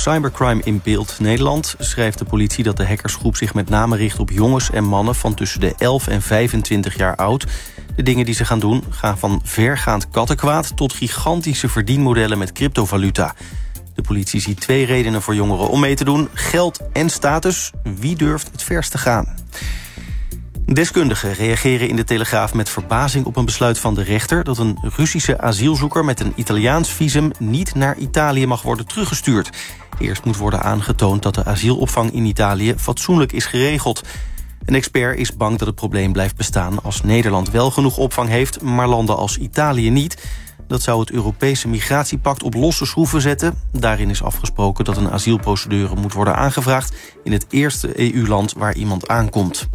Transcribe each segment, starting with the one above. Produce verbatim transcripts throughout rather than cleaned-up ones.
Cybercrime in beeld Nederland schrijft de politie dat de hackersgroep zich met name richt op jongens en mannen van tussen de elf en vijfentwintig jaar oud. De dingen die ze gaan doen gaan van vergaand kattenkwaad tot gigantische verdienmodellen met cryptovaluta. De politie ziet twee redenen voor jongeren om mee te doen: geld en status. Wie durft het verst te gaan? Deskundigen reageren in de Telegraaf met verbazing op een besluit van de rechter dat een Russische asielzoeker met een Italiaans visum niet naar Italië mag worden teruggestuurd. Eerst moet worden aangetoond dat de asielopvang in Italië fatsoenlijk is geregeld. Een expert is bang dat het probleem blijft bestaan als Nederland wel genoeg opvang heeft, maar landen als Italië niet. Dat zou het Europese migratiepact op losse schroeven zetten. Daarin is afgesproken dat een asielprocedure moet worden aangevraagd in het eerste E U-land waar iemand aankomt.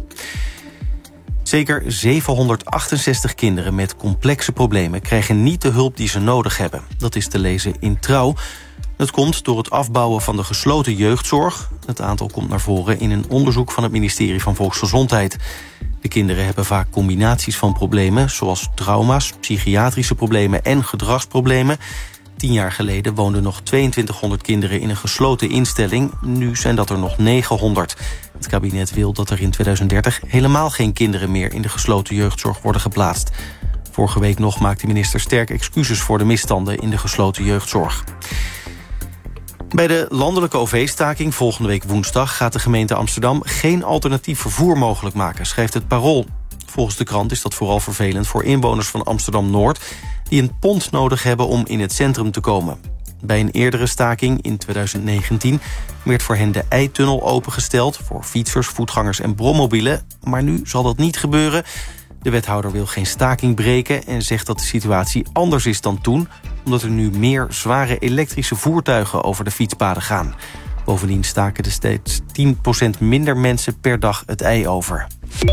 Zeker zevenhonderdachtenzestig kinderen met complexe problemen krijgen niet de hulp die ze nodig hebben. Dat is te lezen in Trouw. Dat komt door het afbouwen van de gesloten jeugdzorg. Het aantal komt naar voren in een onderzoek van het ministerie van Volksgezondheid. De kinderen hebben vaak combinaties van problemen, zoals trauma's, psychiatrische problemen en gedragsproblemen. Tien jaar geleden woonden nog tweeëntwintighonderd kinderen in een gesloten instelling. Nu zijn dat er nog negenhonderd. Het kabinet wil dat er in tweeduizend dertig helemaal geen kinderen meer in de gesloten jeugdzorg worden geplaatst. Vorige week nog maakte minister Sterk excuses voor de misstanden in de gesloten jeugdzorg. Bij de landelijke O V-staking volgende week woensdag gaat de gemeente Amsterdam geen alternatief vervoer mogelijk maken, schrijft het Parool. Volgens de krant is dat vooral vervelend voor inwoners van Amsterdam-Noord die een pont nodig hebben om in het centrum te komen. Bij een eerdere staking in tweeduizend negentien werd voor hen de Eitunnel opengesteld voor fietsers, voetgangers en brommobielen, maar nu zal dat niet gebeuren. De wethouder wil geen staking breken en zegt dat de situatie anders is dan toen, omdat er nu meer zware elektrische voertuigen over de fietspaden gaan. Bovendien staken er steeds tien procent minder mensen per dag het ei over.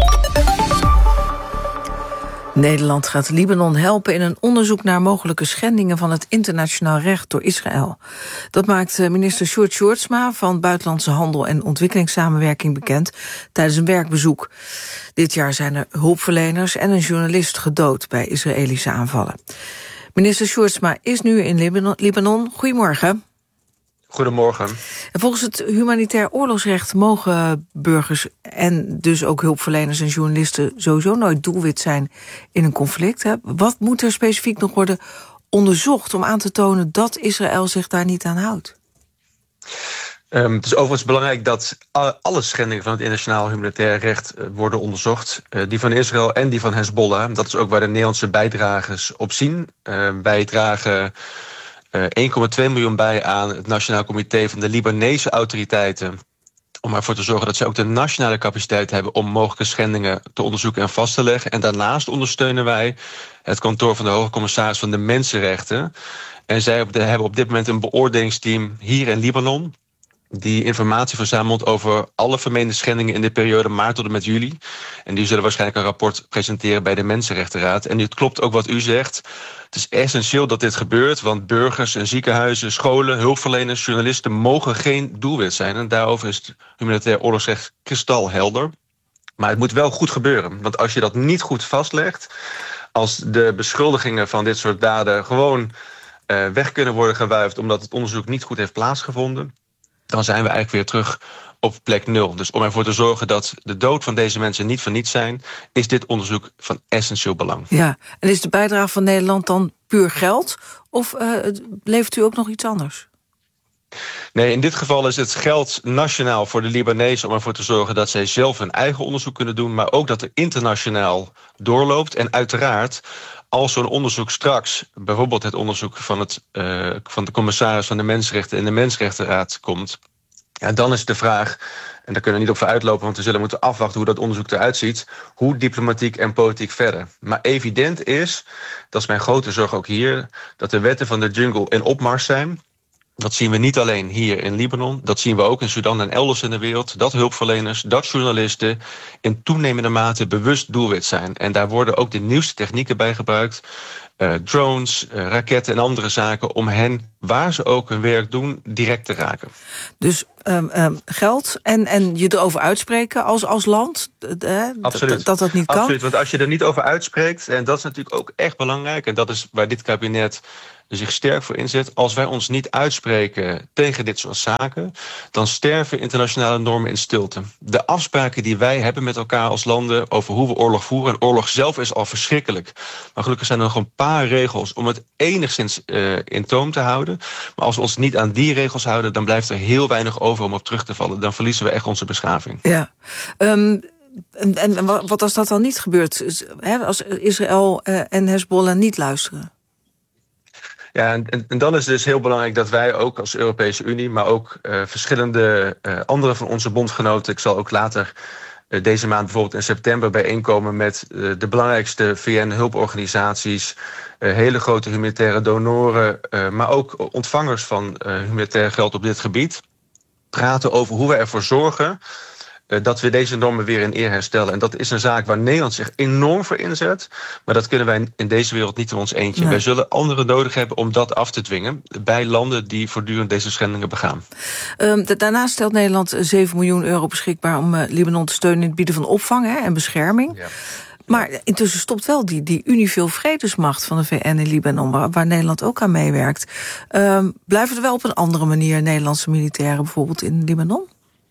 Nederland gaat Libanon helpen in een onderzoek naar mogelijke schendingen van het internationaal recht door Israël. Dat maakt minister Sjoerd Sjoerdsma van Buitenlandse Handel en Ontwikkelingssamenwerking bekend tijdens een werkbezoek. Dit jaar zijn er hulpverleners en een journalist gedood bij Israëlische aanvallen. Minister Sjoerdsma is nu in Libanon. Libanon. Goedemorgen. Goedemorgen. En volgens het humanitair oorlogsrecht mogen burgers en dus ook hulpverleners en journalisten sowieso nooit doelwit zijn in een conflict. Hè? Wat moet er specifiek nog worden onderzocht om aan te tonen dat Israël zich daar niet aan houdt? Um, het is overigens belangrijk dat alle schendingen van het internationaal humanitair recht uh, worden onderzocht. Uh, die van Israël en die van Hezbollah. Dat is ook waar de Nederlandse bijdragers op zien. Uh, wij dragen Uh, één komma twee miljoen bij aan het Nationaal Comité van de Libanese autoriteiten, om ervoor te zorgen dat zij ook de nationale capaciteit hebben om mogelijke schendingen te onderzoeken en vast te leggen. En daarnaast ondersteunen wij het kantoor van de Hoge Commissaris van de Mensenrechten. En zij hebben op dit moment een beoordelingsteam hier in Libanon die informatie verzamelt over alle vermeende schendingen in de periode maart tot en met juli. En die zullen waarschijnlijk een rapport presenteren bij de Mensenrechtenraad. En het klopt ook wat u zegt. Het is essentieel dat dit gebeurt, want burgers en ziekenhuizen, scholen, hulpverleners, journalisten mogen geen doelwit zijn. En daarover is het humanitair oorlogsrecht kristalhelder. Maar het moet wel goed gebeuren. Want als je dat niet goed vastlegt, als de beschuldigingen van dit soort daden gewoon uh, weg kunnen worden gewuifd omdat het onderzoek niet goed heeft plaatsgevonden, dan zijn we eigenlijk weer terug op plek nul. Dus om ervoor te zorgen dat de dood van deze mensen niet voor niets zijn, is dit onderzoek van essentieel belang. Ja, en is de bijdrage van Nederland dan puur geld? Of uh, levert u ook nog iets anders? Nee, in dit geval is het geld nationaal voor de Libanezen om ervoor te zorgen dat zij zelf hun eigen onderzoek kunnen doen, maar ook dat er internationaal doorloopt. En uiteraard, als zo'n onderzoek straks, bijvoorbeeld het onderzoek van, het, uh, van de commissaris van de Mensenrechten en de Mensenrechtenraad komt, ja, dan is de vraag, en daar kunnen we niet op voor uitlopen, want we zullen moeten afwachten hoe dat onderzoek eruit ziet, hoe diplomatiek en politiek verder. Maar evident is, dat is mijn grote zorg ook hier, dat de wetten van de jungle in opmars zijn. Dat zien we niet alleen hier in Libanon, dat zien we ook in Sudan en elders in de wereld, dat hulpverleners, dat journalisten in toenemende mate bewust doelwit zijn. En daar worden ook de nieuwste technieken bij gebruikt, uh, drones, uh, raketten en andere zaken, om hen, waar ze ook hun werk doen, direct te raken. Dus um, um, geld en, en je erover uitspreken als, als land, uh, Absoluut. dat dat niet kan? Absoluut, want als je er niet over uitspreekt, en dat is natuurlijk ook echt belangrijk, en dat is waar dit kabinet zich sterk voor inzet. Als wij ons niet uitspreken tegen dit soort zaken, dan sterven internationale normen in stilte. De afspraken die wij hebben met elkaar als landen over hoe we oorlog voeren, en oorlog zelf is al verschrikkelijk. Maar gelukkig zijn er nog een paar regels om het enigszins uh, in toom te houden. Maar als we ons niet aan die regels houden, dan blijft er heel weinig over om op terug te vallen. Dan verliezen we echt onze beschaving. Ja. Um... En, en wat als dat dan niet gebeurt? Hè, als Israël uh, en Hezbollah niet luisteren? Ja, en, en dan is het dus heel belangrijk dat wij ook als Europese Unie, maar ook uh, verschillende uh, andere van onze bondgenoten, ik zal ook later uh, deze maand bijvoorbeeld in september bijeenkomen met uh, de belangrijkste V N-hulporganisaties, uh, hele grote humanitaire donoren, uh, maar ook ontvangers van uh, humanitair geld op dit gebied, praten over hoe we ervoor zorgen dat we deze normen weer in eer herstellen. En dat is een zaak waar Nederland zich enorm voor inzet. Maar dat kunnen wij in deze wereld niet in ons eentje. Nee. Wij zullen anderen nodig hebben om dat af te dwingen bij landen die voortdurend deze schendingen begaan. Um, daarnaast stelt Nederland zeven miljoen euro beschikbaar om uh, Libanon te steunen in het bieden van opvang, hè, en bescherming. Ja. Maar intussen stopt wel die, die Unifil vredesmacht van de V N in Libanon, waar, waar Nederland ook aan meewerkt. Um, blijven er wel op een andere manier Nederlandse militairen bijvoorbeeld in Libanon?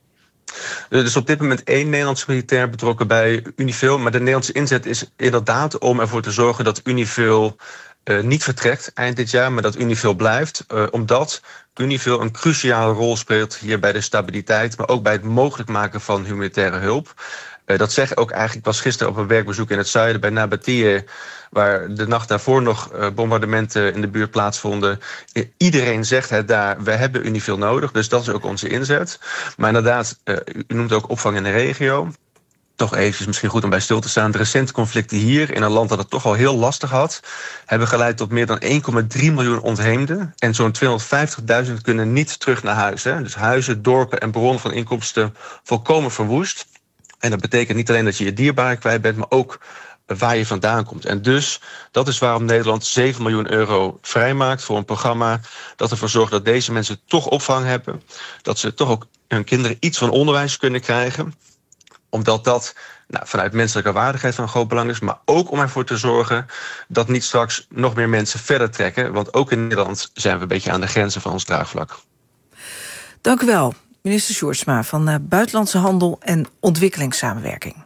Er is op dit moment één Nederlandse militair betrokken bij Unifil. Maar de Nederlandse inzet is inderdaad om ervoor te zorgen dat Unifil uh, niet vertrekt eind dit jaar, maar dat Unifil blijft. Uh, omdat Unifil een cruciale rol speelt hier bij de stabiliteit, maar ook bij het mogelijk maken van humanitaire hulp. Uh, dat zeg ik ook eigenlijk, ik was gisteren op een werkbezoek in het zuiden bij Nabatie, waar de nacht daarvoor nog uh, bombardementen in de buurt plaatsvonden. Uh, iedereen zegt het daar, we hebben Unifil nodig, dus dat is ook onze inzet. Maar inderdaad, uh, u noemt ook opvang in de regio. Toch eventjes misschien goed om bij stil te staan. De recente conflicten hier, in een land dat het toch al heel lastig had, hebben geleid tot meer dan één komma drie miljoen ontheemden. En zo'n tweehonderdvijftigduizend kunnen niet terug naar huis. Hè. Dus huizen, dorpen en bronnen van inkomsten volkomen verwoest. En dat betekent niet alleen dat je je dierbaren kwijt bent, maar ook waar je vandaan komt. En dus, dat is waarom Nederland zeven miljoen euro vrijmaakt voor een programma dat ervoor zorgt dat deze mensen toch opvang hebben. Dat ze toch ook hun kinderen iets van onderwijs kunnen krijgen. Omdat dat nou, vanuit menselijke waardigheid van groot belang is. Maar ook om ervoor te zorgen dat niet straks nog meer mensen verder trekken. Want ook in Nederland zijn we een beetje aan de grenzen van ons draagvlak. Dank u wel, minister Sjoerdsma van uh, Buitenlandse Handel en Ontwikkelingssamenwerking.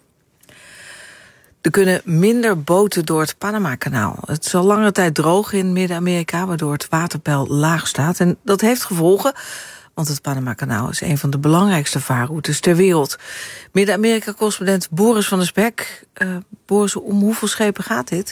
Er kunnen minder boten door het Panama-kanaal. Het is al lange tijd droog in Midden-Amerika, waardoor het waterpeil laag staat. En dat heeft gevolgen, want het Panama-kanaal is een van de belangrijkste vaarroutes ter wereld. Midden-Amerika-correspondent Boris van der Spek. Uh, Boris, om hoeveel schepen gaat dit?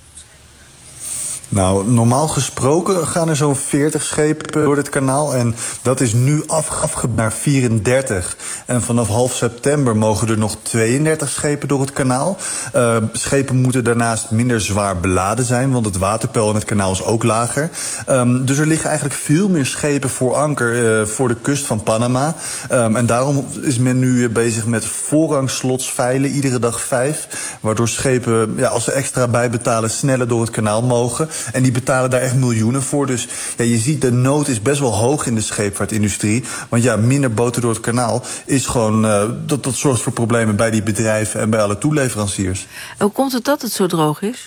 Nou, normaal gesproken gaan er zo'n veertig schepen door dit kanaal. En dat is nu afgebouwd naar vierendertig. En vanaf half september mogen er nog tweeëndertig schepen door het kanaal. Uh, schepen moeten daarnaast minder zwaar beladen zijn, want het waterpeil in het kanaal is ook lager. Um, dus er liggen eigenlijk veel meer schepen voor anker uh, voor de kust van Panama. Um, en daarom is men nu bezig met voorrangslots veilen, iedere dag vijf. Waardoor schepen, ja, als ze extra bijbetalen, sneller door het kanaal mogen. En die betalen daar echt miljoenen voor. Dus ja, je ziet, de nood is best wel hoog in de scheepvaartindustrie. Want ja, minder boten door het kanaal is gewoon, uh, dat, dat zorgt voor problemen bij die bedrijven en bij alle toeleveranciers. Hoe komt het dat het zo droog is?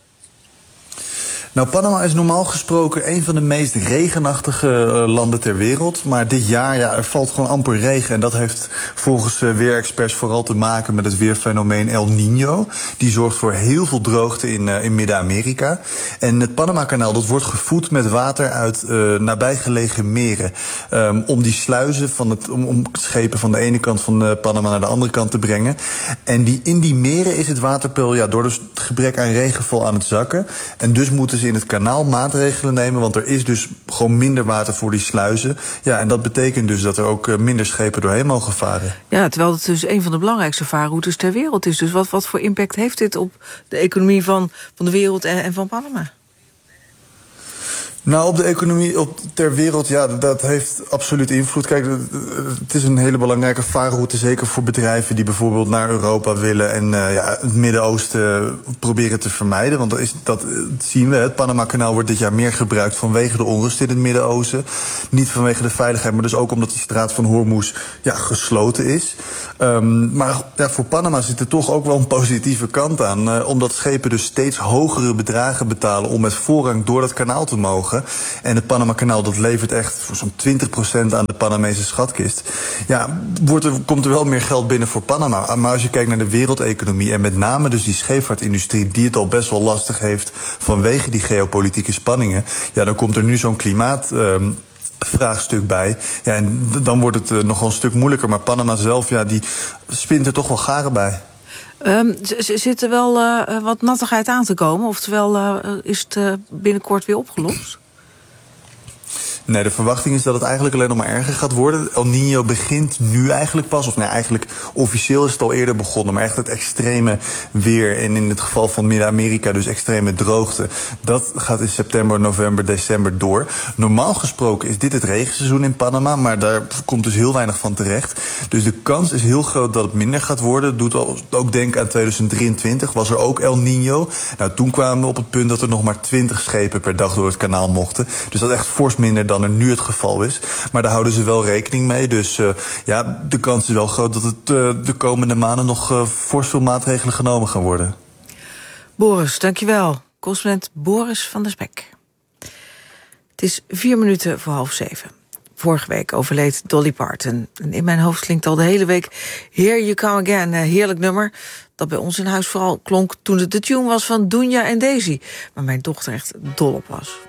Nou, Panama is normaal gesproken een van de meest regenachtige uh, landen ter wereld. Maar dit jaar, ja, er valt gewoon amper regen. En dat heeft volgens uh, weerexperts vooral te maken met het weerfenomeen El Niño. Die zorgt voor heel veel droogte in, uh, in Midden-Amerika. En het Panama-kanaal, dat wordt gevoed met water uit uh, nabijgelegen meren. Um, om die sluizen, van het, om, om schepen van de ene kant van uh, Panama naar de andere kant te brengen. En die, in die meren is het waterpeil, ja, door het gebrek aan regenval aan het zakken. En dus moeten ze in het kanaal maatregelen nemen, want er is dus gewoon minder water voor die sluizen. Ja, en dat betekent dus dat er ook uh, minder schepen doorheen mogen varen. Ja, terwijl het dus een van de belangrijkste vaarroutes ter wereld is. Dus wat, wat voor impact heeft dit op de economie van, van de wereld en, en van Panama? Nou, op de economie op, ter wereld, ja, dat heeft absoluut invloed. Kijk, het is een hele belangrijke vaarroute, zeker voor bedrijven die bijvoorbeeld naar Europa willen en uh, ja, het Midden-Oosten proberen te vermijden. Want dat, is, dat zien we, het Panama-kanaal wordt dit jaar meer gebruikt vanwege de onrust in het Midden-Oosten. Niet vanwege de veiligheid, maar dus ook omdat die straat van Hormuz ja, gesloten is. Um, maar ja, voor Panama zit er toch ook wel een positieve kant aan. Uh, omdat schepen dus steeds hogere bedragen betalen om met voorrang door dat kanaal te mogen. En het Panama-kanaal dat levert echt voor zo'n twintig procent aan de Panamese schatkist. Ja, wordt er, komt er wel meer geld binnen voor Panama. Maar als je kijkt naar de wereldeconomie en met name dus die scheepvaartindustrie die het al best wel lastig heeft vanwege die geopolitieke spanningen, ja, dan komt er nu zo'n klimaat Um, vraagstuk bij. Ja, en dan wordt het uh, nog wel een stuk moeilijker. Maar Panama zelf, ja, die spint er toch wel garen bij. Um, zit er wel uh, wat nattigheid aan te komen? Oftewel, uh, is het uh, binnenkort weer opgelost? Nee, de verwachting is dat het eigenlijk alleen nog maar erger gaat worden. El Niño begint nu eigenlijk pas, of nee, eigenlijk officieel is het al eerder begonnen, maar echt het extreme weer en in het geval van Midden-Amerika dus extreme droogte, dat gaat in september, november, december door. Normaal gesproken is dit het regenseizoen in Panama, maar daar komt dus heel weinig van terecht. Dus de kans is heel groot dat het minder gaat worden. Doet ook denken aan tweeduizend drieëntwintig, was er ook El Niño. Nou, toen kwamen we op het punt dat er nog maar twintig schepen per dag door het kanaal mochten. Dus dat is echt fors minder dan er nu het geval is. Maar daar houden ze wel rekening mee. Dus uh, ja, de kans is wel groot dat het uh, de komende maanden nog uh, fors veel maatregelen genomen gaan worden. Boris, dankjewel. Correspondent Boris van der Spek. Het is vier minuten voor half zeven. Vorige week overleed Dolly Parton. En in mijn hoofd klinkt al de hele week Here You Come Again, een heerlijk nummer dat bij ons in huis vooral klonk toen het de tune was van Dunja en Daisy, waar mijn dochter echt dol op was.